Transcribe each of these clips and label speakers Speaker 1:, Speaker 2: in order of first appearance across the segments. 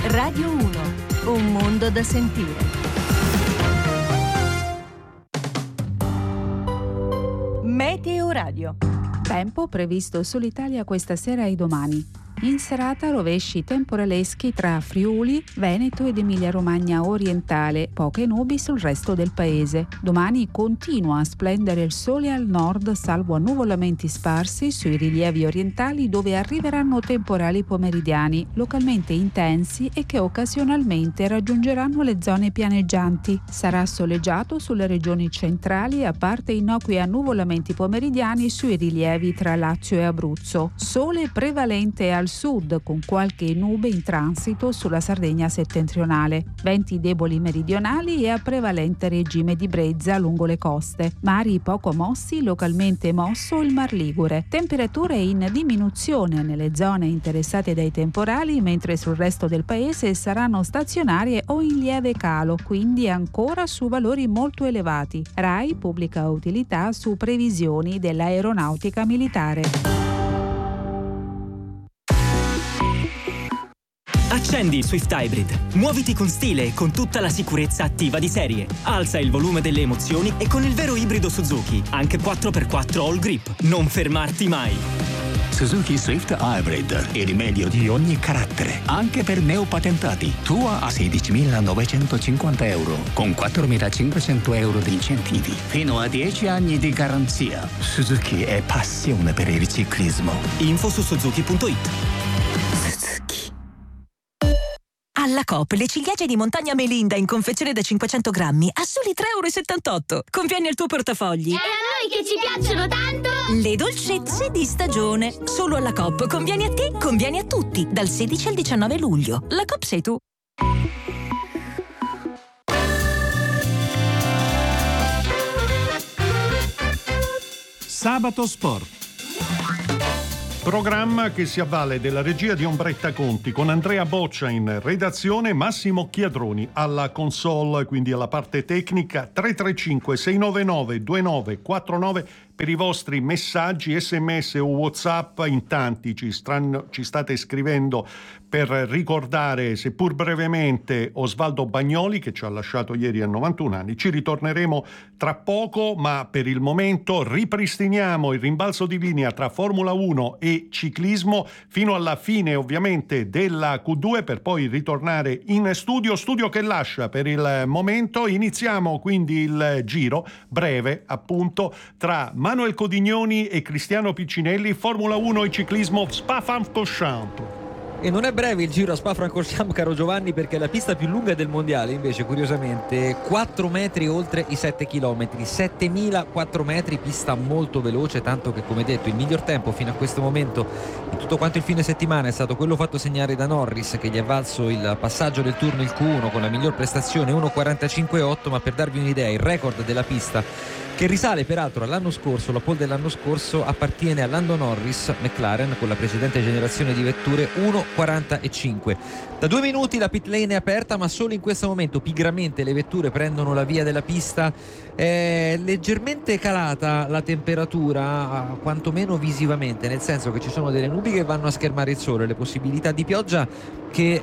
Speaker 1: Radio 1, un mondo da sentire. Meteo Radio.
Speaker 2: Tempo previsto sull'Italia questa sera e domani. In serata rovesci temporaleschi tra Friuli, Veneto ed Emilia-Romagna orientale, poche nubi sul resto del paese. Domani continua a splendere il sole al nord, salvo annuvolamenti sparsi sui rilievi orientali dove arriveranno temporali pomeridiani, localmente intensi e che occasionalmente raggiungeranno le zone pianeggianti. Sarà soleggiato sulle regioni centrali, a parte innocui annuvolamenti pomeridiani sui rilievi tra Lazio e Abruzzo. Sole prevalente al sud con qualche nube in transito sulla Sardegna settentrionale, venti deboli meridionali e a prevalente regime di brezza lungo le coste, mari poco mossi, localmente mosso il Mar Ligure, temperature in diminuzione nelle zone interessate dai temporali, mentre sul resto del paese saranno stazionarie o in lieve calo, quindi ancora su valori molto elevati. RAI pubblica utilità su previsioni dell'aeronautica militare.
Speaker 3: Accendi il Swift Hybrid. Muoviti con stile e con tutta la sicurezza attiva di serie. Alza il volume delle emozioni e con il vero ibrido Suzuki, anche 4x4 All Grip. Non fermarti mai.
Speaker 4: Suzuki Swift Hybrid, il rimedio di ogni carattere, anche per neopatentati. Tua a 16.950 euro, con 4.500 euro di incentivi. Fino a 10 anni di garanzia. Suzuki è passione per il ciclismo.
Speaker 3: Info su suzuki.it.
Speaker 5: Alla Coop le ciliegie di montagna Melinda in confezione da 500 grammi a soli 3,78 €. Conviene al tuo portafogli.
Speaker 6: E a noi che ci piacciono tanto!
Speaker 5: Le dolcezze di stagione. Solo alla Coop. Conviene a te, conviene a tutti. Dal 16 al 19 luglio. La Coop sei tu.
Speaker 7: Sabato Sport. Programma che si avvale della regia di Ombretta Conti con Andrea Boccia in redazione, Massimo Chiadroni alla console, quindi alla parte tecnica. 335 699 2949 per i vostri messaggi, sms o WhatsApp. In tanti ci state scrivendo per ricordare, seppur brevemente, Osvaldo Bagnoli che ci ha lasciato ieri a 91 anni. Ci ritorneremo tra poco, ma per il momento ripristiniamo il rimbalzo di linea tra Formula 1 e ciclismo fino alla fine ovviamente della Q2 per poi ritornare in studio che lascia per il momento. Iniziamo quindi il giro breve appunto tra Manuel Codignoni e Cristiano Piccinelli, Formula 1 e ciclismo Spa-Francorchamps.
Speaker 8: E non è breve il giro a Spa-Francorchamps, caro Giovanni, perché è la pista più lunga del mondiale, invece curiosamente 4 metri oltre i 7 chilometri, 7.004 metri, pista molto veloce, tanto che come detto il miglior tempo fino a questo momento in tutto quanto il fine settimana è stato quello fatto segnare da Norris, che gli è valso il passaggio del turno il Q1 con la miglior prestazione 1.45.8, ma per darvi un'idea il record della pista, che risale peraltro all'anno scorso, la pole dell'anno scorso appartiene a Lando Norris, McLaren, con la precedente generazione di vetture 1.45. Da 2 minuti la pit lane è aperta, ma solo in questo momento pigramente le vetture prendono la via della pista. È leggermente calata la temperatura, quantomeno visivamente, nel senso che ci sono delle nubi che vanno a schermare il sole, le possibilità di pioggia che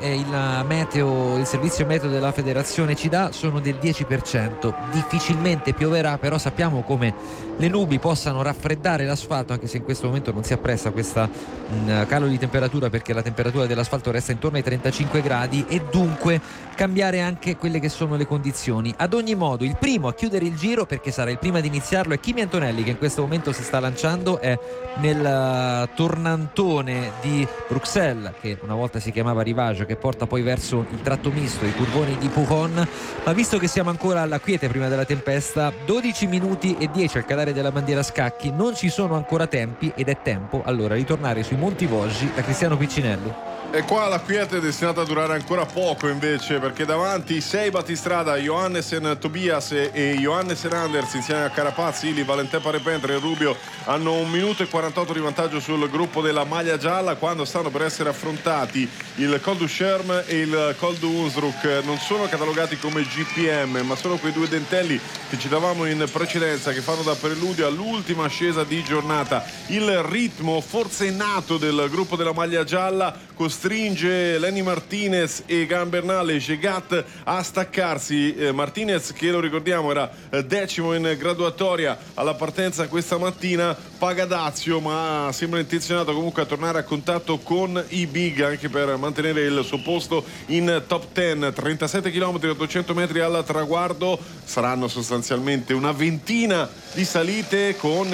Speaker 8: il servizio meteo della federazione ci dà sono del 10%. Difficilmente pioverà, però sappiamo come le nubi possano raffreddare l'asfalto, anche se in questo momento non si appresta questa calo di temperatura, perché la temperatura dell'asfalto resta intorno ai 35 gradi e dunque cambiare anche quelle che sono le condizioni. Ad ogni modo il primo a chiudere il giro, perché sarà il primo ad iniziarlo, è Kimi Antonelli, che in questo momento si sta lanciando, è nel tornantone di Bruxelles, che una volta si chiamava Rivage, che porta poi verso il tratto misto, i curvoni di Pujon. Ma visto che siamo ancora alla quiete prima della tempesta, 12 minuti e 10 al calare della bandiera a scacchi, non ci sono ancora tempi ed è tempo allora di tornare sui Monti Vosgi da Cristiano Piccinelli.
Speaker 9: E qua la quiete è destinata a durare ancora poco invece, perché davanti 6 battistrada, Johannesen Tobias e Johannesen Anders insieme a Carapazzi, Ili, Valentin Parepentre e Rubio hanno 1 minuto e 48 di vantaggio sul gruppo della maglia gialla, quando stanno per essere affrontati il Col du Scherm e il Col du Hunsrück. Non sono catalogati come GPM, ma sono quei due dentelli che ci davamo in precedenza, che fanno da preludio all'ultima ascesa di giornata. Il ritmo forse nato del gruppo della maglia gialla costringe Lenny Martinez e Egan Bernal e Jegat a staccarsi. Martinez, che lo ricordiamo era decimo in graduatoria alla partenza questa mattina, paga dazio, ma sembra intenzionato comunque a tornare a contatto con i big anche per mantenere il suo posto in top 10. 37 km 800 metri al traguardo, saranno sostanzialmente una ventina di salite con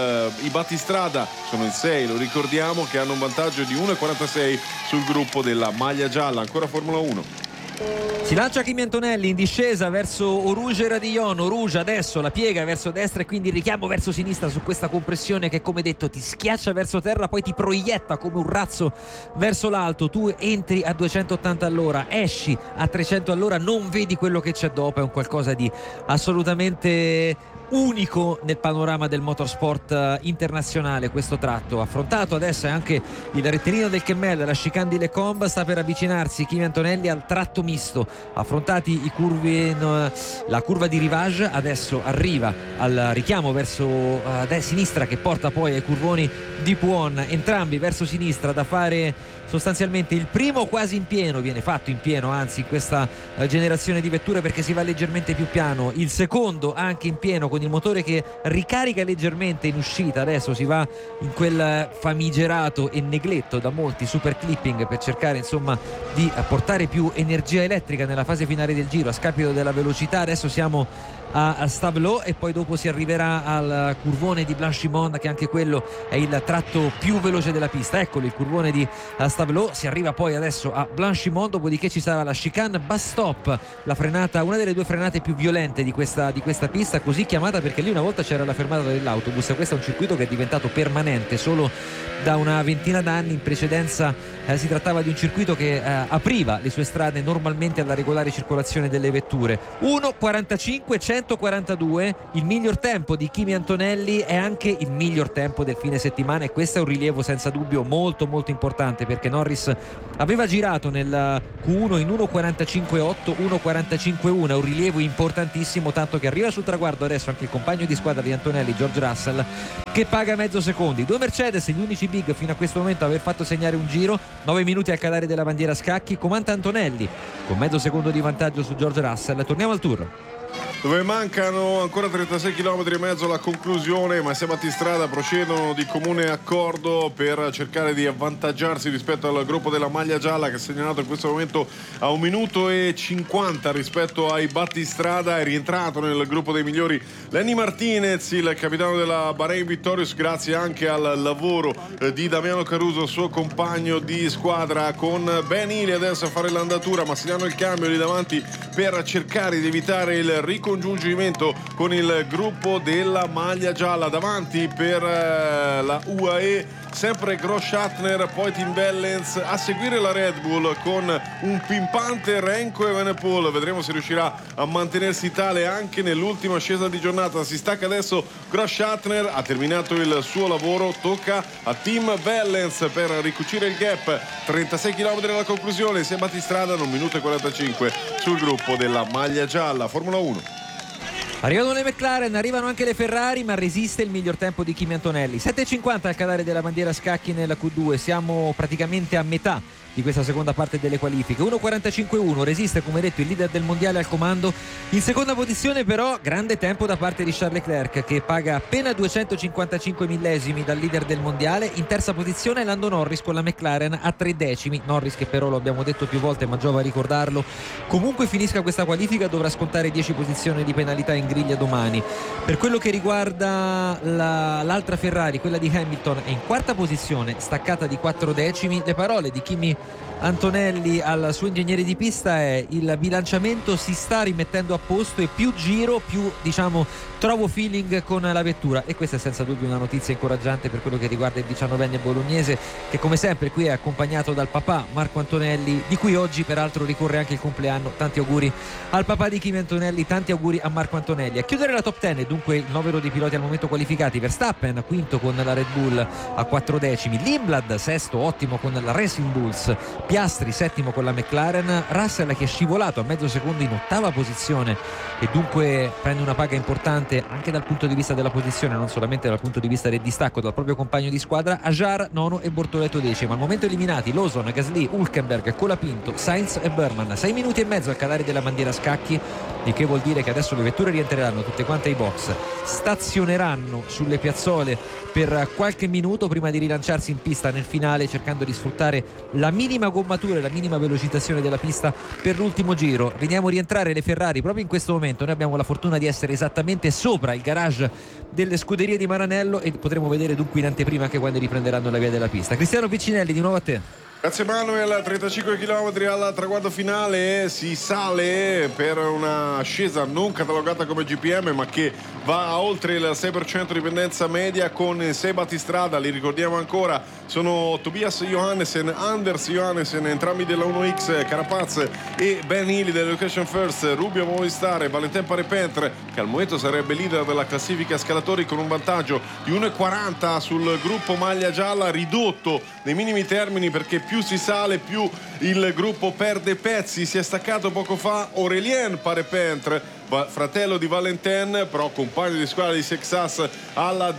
Speaker 9: i battistrada, sono in 6, lo ricordiamo, che hanno un vantaggio di 1,46 sul gruppo della maglia gialla. Ancora Formula 1.
Speaker 8: Si lancia Kimi Antonelli in discesa verso Oruge Radillon. Oruge adesso la piega verso destra e quindi il richiamo verso sinistra su questa compressione che, come detto, ti schiaccia verso terra, poi ti proietta come un razzo verso l'alto. Tu entri a 280 all'ora, esci a 300 all'ora, non vedi quello che c'è dopo. È un qualcosa di assolutamente unico nel panorama del motorsport internazionale. Questo tratto affrontato adesso è anche il rettilineo del Kemmel, la chicane di Lecombe, sta per avvicinarsi Kimi Antonelli al tratto misto, affrontati i curvi, la curva di Rivage, adesso arriva al richiamo verso sinistra che porta poi ai curvoni di Puon, entrambi verso sinistra, da fare sostanzialmente il primo quasi in pieno, viene fatto in pieno anzi in questa generazione di vetture perché si va leggermente più piano, il secondo anche in pieno con il motore che ricarica leggermente in uscita, adesso si va in quel famigerato e negletto da molti super clipping per cercare insomma di portare più energia elettrica nella fase finale del giro a scapito della velocità. Adesso siamo a Stavelot e poi dopo si arriverà al curvone di Blanchimont, che anche quello è il tratto più veloce della pista. Eccolo il curvone di Stavelot, si arriva poi adesso a Blanchimont, dopodiché ci sarà la chicane bus stop, la frenata, una delle due frenate più violente di questa pista, così chiamata perché lì una volta c'era la fermata dell'autobus. Questo è un circuito che è diventato permanente solo da una ventina d'anni. In precedenza si trattava di un circuito che apriva le sue strade normalmente alla regolare circolazione delle vetture. 1:45.142 il miglior tempo di Kimi Antonelli, è anche il miglior tempo del fine settimana e questo è un rilievo senza dubbio molto molto importante perché Norris aveva girato nel Q1 in 1:45.8, 1:45.1, è un rilievo importantissimo, tanto che arriva sul traguardo adesso anche il compagno di squadra di Antonelli, George Russell, che paga mezzo secondi. Due Mercedes, gli unici big fino a questo momento a aver fatto segnare un giro, 9 minuti al calare della bandiera scacchi, comanda Antonelli con mezzo secondo di vantaggio su George Russell. Torniamo al Tour,
Speaker 9: dove mancano ancora 36 km e mezzo alla conclusione, ma Seba Battistrada procedono di comune accordo per cercare di avvantaggiarsi rispetto al gruppo della maglia gialla, che è segnalato in questo momento a 1 minuto e 50 rispetto ai Battistrada. È rientrato nel gruppo dei migliori Lenny Martinez, il capitano della Bahrain Victorious, grazie anche al lavoro di Damiano Caruso, suo compagno di squadra, con Ben Healy adesso a fare l'andatura, ma si danno il cambio lì davanti per cercare di evitare il ricongiungimento con il gruppo della maglia gialla. Davanti per la UAE sempre Grosschattner, poi Tim Wellens, a seguire la Red Bull con un pimpante Renko Evenepoel. Vedremo se riuscirà a mantenersi tale anche nell'ultima ascesa di giornata. Si stacca adesso Grosschattner, ha terminato il suo lavoro, tocca a Tim Wellens per ricucire il gap. 36 km alla conclusione, Seba Battistrada 1 minuto e 45 sul gruppo della maglia gialla. Formula 1.
Speaker 8: Arrivano le McLaren, arrivano anche le Ferrari, ma resiste il miglior tempo di Kimi Antonelli. 7:50 al calare della bandiera scacchi nella Q2, siamo praticamente a metà di questa seconda parte delle qualifiche. 1:45.1, resiste come detto il leader del mondiale al comando. In seconda posizione però grande tempo da parte di Charles Leclerc, che paga appena 255 millesimi dal leader del mondiale. In terza posizione Lando Norris con la McLaren a 3 decimi. Norris, che però lo abbiamo detto più volte ma giova ricordarlo, comunque finisca questa qualifica dovrà scontare 10 posizioni di penalità in griglia domani. Per quello che riguarda l'altra Ferrari, quella di Hamilton, è in quarta posizione, staccata di 4 decimi. Le parole di Kimi Antonelli al suo ingegnere di pista è: il bilanciamento si sta rimettendo a posto e più giro più trovo feeling con la vettura, e questa è senza dubbio una notizia incoraggiante per quello che riguarda il 19enne bolognese, che come sempre qui è accompagnato dal papà Marco Antonelli, di cui oggi peraltro ricorre anche il compleanno. Tanti auguri al papà di Kimi Antonelli, tanti auguri a Marco Antonelli. A chiudere la top 10 dunque il novero dei piloti al momento qualificati: Verstappen quinto con la Red Bull a 4 decimi, Lindblad sesto ottimo con la Racing Bulls Williams, Piastri settimo con la McLaren, Russell che è scivolato a mezzo secondo in ottava posizione e dunque prende una paga importante anche dal punto di vista della posizione, non solamente dal punto di vista del distacco dal proprio compagno di squadra. Hajar nono e Bortoleto decimo. Al momento eliminati Lawson, Gasly, Hülkenberg, Colapinto, Sainz e Burman. 6 minuti e mezzo al calare della bandiera a scacchi, il che vuol dire che adesso le vetture rientreranno tutte quante ai box, stazioneranno sulle piazzole per qualche minuto prima di rilanciarsi in pista nel finale, cercando di sfruttare la minima gommatura e la minima velocizzazione della pista per l'ultimo giro. Vediamo rientrare le Ferrari proprio in questo momento. Noi abbiamo la fortuna di essere esattamente sopra il garage delle scuderie di Maranello e potremo vedere dunque in anteprima anche quando riprenderanno la via della pista. Cristiano Piccinelli, di nuovo a te.
Speaker 9: Grazie Manuel, 35 km al traguardo finale, si sale per una ascesa non catalogata come GPM ma che va a oltre il 6% di pendenza media con 6 battistrada, li ricordiamo ancora, sono Tobias Johannessen, Anders Johannessen, entrambi della 1X, Carapaz e Ben Healy dell'Education First, Rubio Movistar e Valentin Parepintre che al momento sarebbe leader della classifica scalatori con un vantaggio di 1,40 sul gruppo maglia gialla, ridotto nei minimi termini perché più si sale più il gruppo perde pezzi. Si è staccato poco fa Aurélien Parepintre, fratello di Valentin, però compagno di squadra di Sexas alla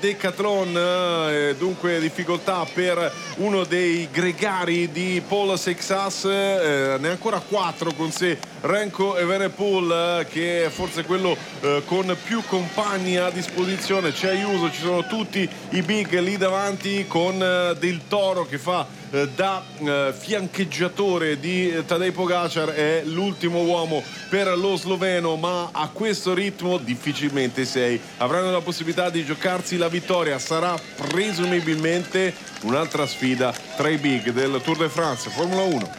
Speaker 9: Decathlon, dunque difficoltà per uno dei gregari di Paul Sexas, ne ha ancora 4 con sé Renko Evenepoel, che è forse quello con più compagni a disposizione. C'è Ayuso, ci sono tutti i big lì davanti con Del Toro che fa da fiancheggiatore di Tadej Pogacar, è l'ultimo uomo per lo sloveno, ma a questo ritmo difficilmente 6 avranno la possibilità di giocarsi la vittoria. Sarà presumibilmente un'altra sfida tra i big del Tour de France Formula 1.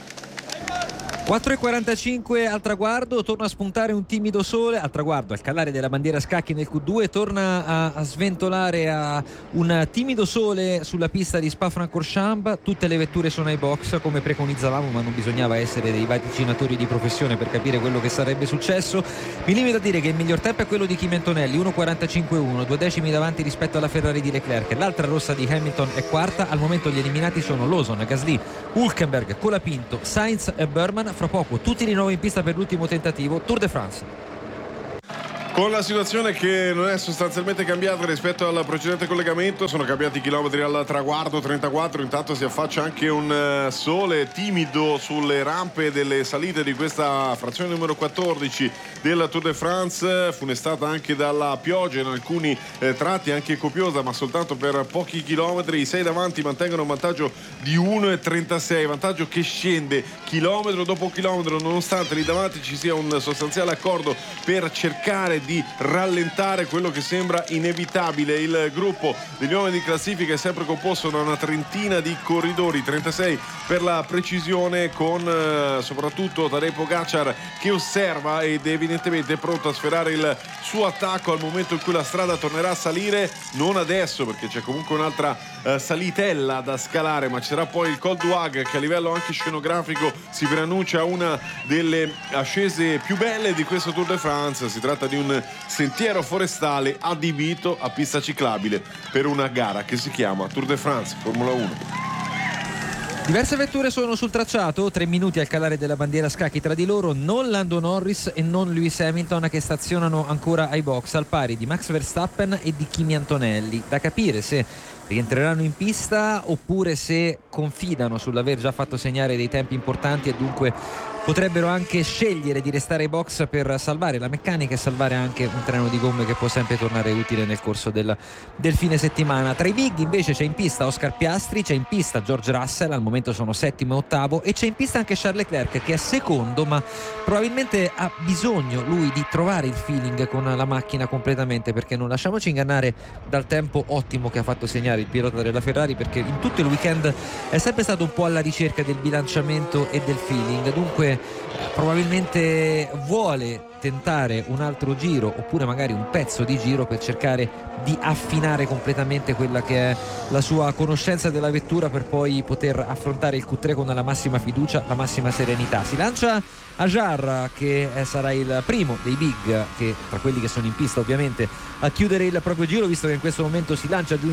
Speaker 8: 4,45 al traguardo, torna a spuntare un timido sole al traguardo, al calare della bandiera a scacchi nel Q2, torna a sventolare a un timido sole sulla pista di Spa-Francorchamps. Tutte le vetture sono ai box come preconizzavamo, ma non bisognava essere dei vaticinatori di professione per capire quello che sarebbe successo. Mi limito a dire che il miglior tempo è quello di Kimi Antonelli, 1,45,1, 2 decimi davanti rispetto alla Ferrari di Leclerc. L'altra rossa di Hamilton è quarta. Al momento gli eliminati sono Lawson, Gasly, Hülkenberg, Colapinto, Sainz e Burman. Fra poco tutti di nuovo in pista per l'ultimo tentativo Tour de France.
Speaker 9: Con la situazione che non è sostanzialmente cambiata rispetto al precedente collegamento, sono cambiati i chilometri al traguardo, 34, intanto si affaccia anche un sole timido sulle rampe delle salite di questa frazione numero 14 del Tour de France, funestata anche dalla pioggia in alcuni tratti, anche copiosa, ma soltanto per pochi chilometri. I 6 davanti mantengono un vantaggio di 1,36, vantaggio che scende chilometro dopo chilometro, nonostante lì davanti ci sia un sostanziale accordo per cercare di rallentare quello che sembra inevitabile. Il gruppo degli uomini di classifica è sempre composto da una trentina di corridori, 36 per la precisione, con soprattutto Tadej Pogacar che osserva ed evidentemente è pronto a sferrare il suo attacco al momento in cui la strada tornerà a salire, non adesso perché c'è comunque un'altra salitella da scalare, ma ci sarà poi il Col d'Huag che a livello anche scenografico si preannuncia una delle ascese più belle di questo Tour de France. Si tratta di un sentiero forestale adibito a pista ciclabile per una gara che si chiama Tour de France Formula 1.
Speaker 8: Diverse vetture sono sul tracciato, 3 minuti al calare della bandiera a scacchi tra di loro, non Lando Norris e non Lewis Hamilton che stazionano ancora ai box, al pari di Max Verstappen e di Kimi Antonelli. Da capire se rientreranno in pista oppure se confidano sull'aver già fatto segnare dei tempi importanti e dunque potrebbero anche scegliere di restare ai box per salvare la meccanica e salvare anche un treno di gomme che può sempre tornare utile nel corso del fine settimana. Tra i big invece c'è in pista Oscar Piastri, c'è in pista George Russell, al momento sono settimo e ottavo, e c'è in pista anche Charles Leclerc che è secondo, ma probabilmente ha bisogno lui di trovare il feeling con la macchina completamente, perché non lasciamoci ingannare dal tempo ottimo che ha fatto segnare il pilota della Ferrari, perché in tutto il weekend è sempre stato un po' alla ricerca del bilanciamento e del feeling, dunque probabilmente vuole tentare un altro giro oppure magari un pezzo di giro per cercare di affinare completamente quella che è la sua conoscenza della vettura per poi poter affrontare il Q3 con la massima fiducia, la massima serenità. Si lancia Hajar che sarà il primo dei big, che tra quelli che sono in pista ovviamente, a chiudere il proprio giro, visto che in questo momento si lancia giù in discesa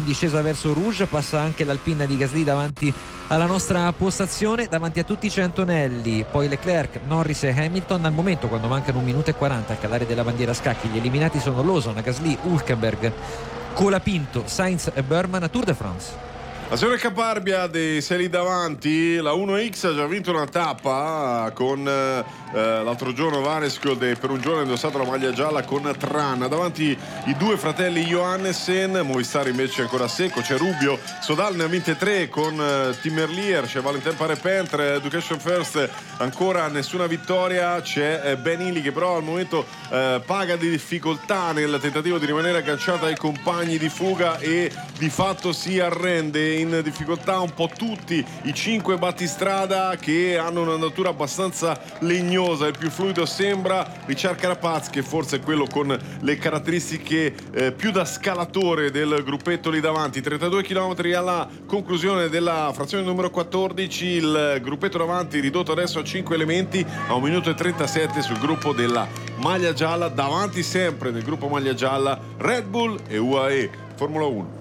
Speaker 8: verso Rouge, passa anche l'Alpine di Gasly davanti alla nostra postazione, davanti a tutti c'è Antonelli, poi Leclerc, Norris e Hamilton. Al momento, quando mancano 1 minuto e 40 al calare della bandiera a scacchi, gli eliminati sono Lawson, Gasly, Hülkenberg, Colapinto, Sainz e Burman. A Tour de France.
Speaker 9: La signora Caparbia dei sei lì davanti, la 1X ha già vinto una tappa con l'altro giorno Varescold, per un giorno ha indossato la maglia gialla con Tran. Davanti i due fratelli Johannesen, Movistar invece ancora secco, c'è Rubio, Sodal ne ha vinte 3 con Tim Merlier, c'è Valentin Parepintre, Education First ancora nessuna vittoria, c'è Ben Hilly che però al momento paga di difficoltà nel tentativo di rimanere agganciata ai compagni di fuga e di fatto si arrende. In difficoltà un po' tutti i 5 battistrada che hanno un'andatura abbastanza legnosa. Il più fluido sembra Richard Carapaz, che forse è quello con le caratteristiche più da scalatore del gruppetto lì davanti. 32 km alla conclusione della frazione numero 14, il gruppetto davanti ridotto adesso a 5 elementi a 1 minuto e 37 sul gruppo della maglia gialla. Davanti sempre nel gruppo maglia gialla Red Bull e UAE Formula 1.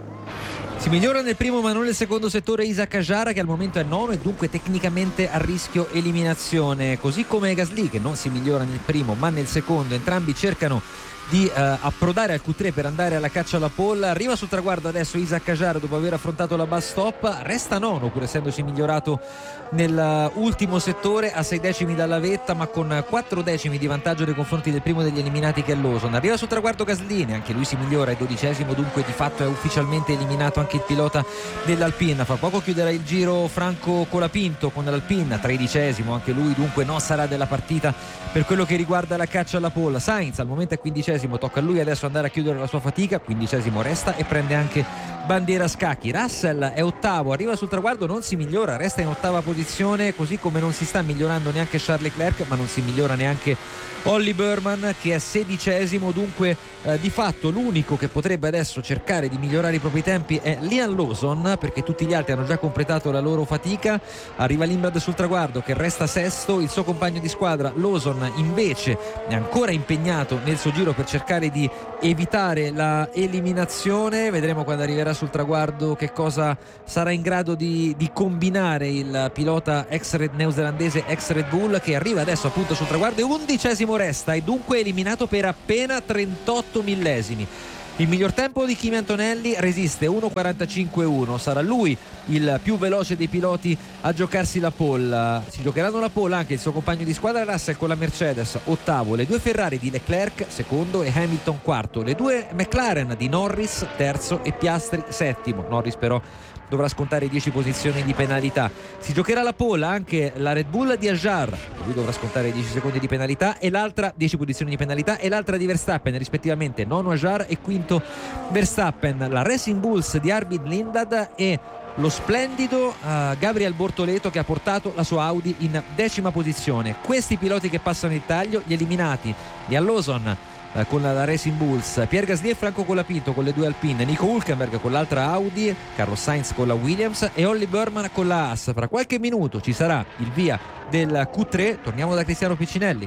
Speaker 8: Si migliora nel primo ma non nel secondo settore Isaac Ajara, che al momento è nono e dunque tecnicamente a rischio eliminazione, così come Gasly che non si migliora nel primo ma nel secondo. Entrambi cercano di approdare al Q3 per andare alla caccia alla pole. Arriva sul traguardo adesso Isaac Ajara dopo aver affrontato la bus stop, resta nono pur essendosi migliorato nell'ultimo settore a 6 decimi dalla vetta, ma con 4 decimi di vantaggio nei confronti del primo degli eliminati che è Lawson. Arriva sul traguardo Gasly, anche lui si migliora, è 12esimo, dunque di fatto è ufficialmente eliminato anche il pilota dell'Alpine. Fra poco chiuderà il giro Franco Colapinto con l'Alpine, 13esimo anche lui, dunque non sarà della partita per quello che riguarda la caccia alla pole. Sainz al momento è 15esimo, tocca a lui adesso andare a chiudere la sua fatica, 15esimo resta e prende anche bandiera a scacchi. Russell è ottavo, arriva sul traguardo, non si migliora, resta in ottava posizione, così come non si sta migliorando neanche Charles Leclerc, ma non si migliora neanche Ollie Burman che è 16esimo, dunque di fatto l'unico che potrebbe adesso cercare di migliorare i propri tempi è Liam Lawson, perché tutti gli altri hanno già completato la loro fatica. Arriva Lindblad sul traguardo che resta sesto, il suo compagno di squadra Lawson invece è ancora impegnato nel suo giro per cercare di evitare la eliminazione. Vedremo quando arriverà sul traguardo che cosa sarà in grado di combinare il pilota neozelandese ex Red Bull, che arriva adesso appunto sul traguardo e 11esimo resta e dunque eliminato per appena 38 millesimi. Il miglior tempo di Kimi Antonelli resiste 1.45.1, sarà lui il più veloce dei piloti a giocarsi la pole. Si giocheranno la pole anche il suo compagno di squadra Russell con la Mercedes ottavo, le due Ferrari di Leclerc secondo e Hamilton quarto, le due McLaren di Norris terzo e Piastri settimo. Norris però dovrà scontare 10 posizioni di penalità. Si giocherà la pole anche la Red Bull di Ajjar, lui dovrà scontare 10 secondi di penalità e l'altra 10 posizioni di penalità e l'altra di Verstappen, rispettivamente nono Ajjar e quinto Verstappen. La Racing Bulls di Arvid Lindblad e lo splendido Gabriel Bortoleto che ha portato la sua Audi in 10ª posizione. Questi piloti che passano il taglio, gli eliminati di Lawson con la Racing Bulls, Pierre Gasly e Franco Colapinto con le due Alpine, Nico Hülkenberg con l'altra Audi, Carlos Sainz con la Williams e Ollie Burman con la Haas. Fra qualche minuto ci sarà il via del Q3, torniamo da Cristiano Piccinelli.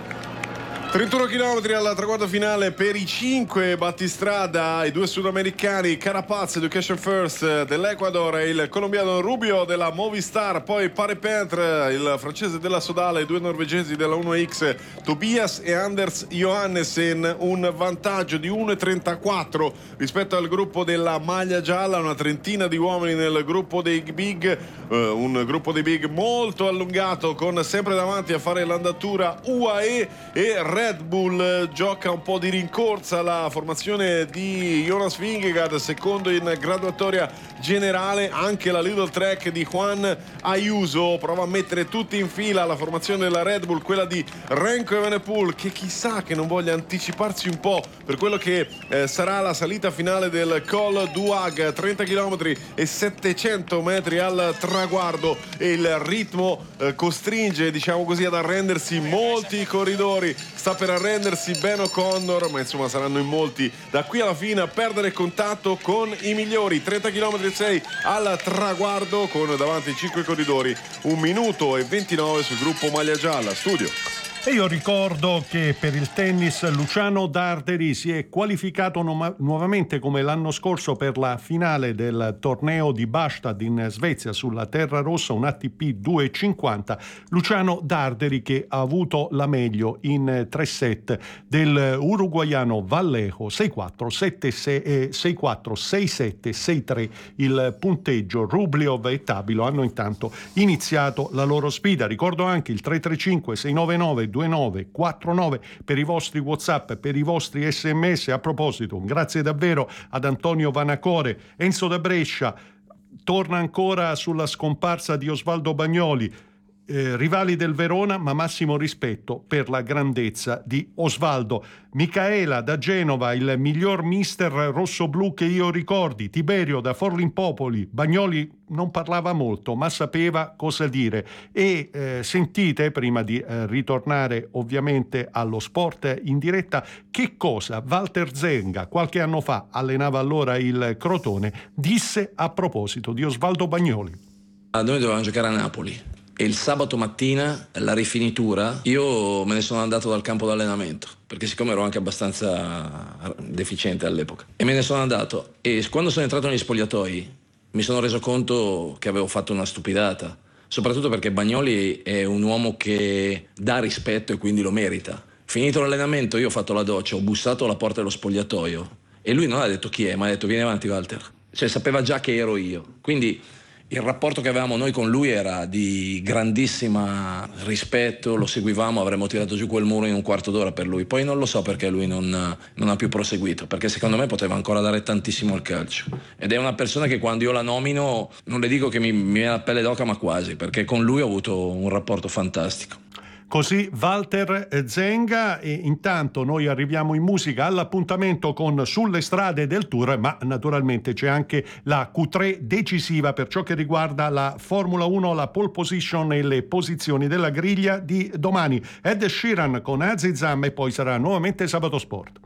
Speaker 9: 31 km al traguardo finale per i 5 battistrada, i due sudamericani Carapaz, Education First dell'Ecuador e il colombiano Rubio della Movistar, poi Parepintre, il francese della Sodale, i due norvegesi della 1X Tobias e Anders Johannesen, un vantaggio di 1.34 rispetto al gruppo della maglia gialla, una trentina di uomini nel gruppo dei big, un gruppo dei big molto allungato con sempre davanti a fare l'andatura UAE e Red Bull. Gioca un po' di rincorsa la formazione di Jonas Vingegaard, secondo in graduatoria generale. Anche la Little Track di Juan Ayuso prova a mettere tutti in fila la formazione della Red Bull, quella di Remco Evenepoel, che chissà che non voglia anticiparsi un po' per quello che sarà la salita finale del Col du Hag, 30 km e 700 metri al traguardo, e il ritmo costringe, diciamo così, ad arrendersi molti corridori. Sta per arrendersi Ben O'Connor, ma insomma saranno in molti da qui alla fine a perdere contatto con i migliori. 30 km e 6 al traguardo con davanti 5 corridori, 1 minuto e 29 sul gruppo maglia gialla. Studio.
Speaker 7: E io ricordo che per il tennis Luciano Darderi si è qualificato nuovamente come l'anno scorso per la finale del torneo di Bastad in Svezia sulla terra rossa, un ATP 250. Luciano Darderi che ha avuto la meglio in 3 set del uruguaiano Vallejo 6-4, 7-6, 6-4, 6-7, 6-3 il punteggio. Rublev e Tabilo hanno intanto iniziato la loro sfida. Ricordo anche il 335 699 2949 per i vostri WhatsApp, per i vostri SMS. A proposito, un grazie davvero ad Antonio Vanacore. Enzo da Brescia torna ancora sulla scomparsa di Osvaldo Bagnoli. Rivali del Verona, ma massimo rispetto per la grandezza di Osvaldo. Micaela da Genova, il miglior mister rossoblu che io ricordi. Tiberio da Forlimpopoli, Bagnoli non parlava molto ma sapeva cosa dire. E sentite, prima di ritornare ovviamente allo sport in diretta, che cosa Walter Zenga, qualche anno fa allenava allora il Crotone, disse a proposito di Osvaldo Bagnoli.
Speaker 10: Noi dovevamo giocare a Napoli e il sabato mattina, la rifinitura, io me ne sono andato dal campo d'allenamento, perché siccome ero anche abbastanza deficiente all'epoca, e me ne sono andato, e quando sono entrato negli spogliatoi mi sono reso conto che avevo fatto una stupidata, soprattutto perché Bagnoli è un uomo che dà rispetto e quindi lo merita. Finito l'allenamento io ho fatto la doccia, ho bussato alla porta dello spogliatoio e lui non ha detto chi è, ma ha detto vieni avanti Walter, cioè sapeva già che ero io, quindi il rapporto che avevamo noi con lui era di grandissimo rispetto, lo seguivamo, avremmo tirato giù quel muro in un quarto d'ora per lui. Poi non lo so perché lui non ha più proseguito, perché secondo me poteva ancora dare tantissimo al calcio. Ed è una persona che quando io la nomino, non le dico che mi viene la pelle d'oca, ma quasi, perché con lui ho avuto un rapporto fantastico.
Speaker 7: Così Walter Zenga. E intanto noi arriviamo in musica all'appuntamento con Sulle strade del Tour, ma naturalmente c'è anche la Q3 decisiva per ciò che riguarda la Formula 1, la pole position e le posizioni della griglia di domani. Ed Sheeran con Azizam e poi sarà nuovamente Sabato Sport.